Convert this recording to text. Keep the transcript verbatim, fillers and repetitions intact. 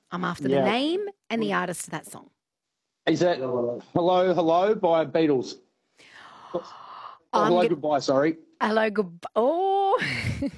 I'm after the Yeah. name and the artist of that song. Is that Hello, Hello by Beatles? Oh, I'm Hello, gonna, Goodbye, sorry. hello, good. Oh,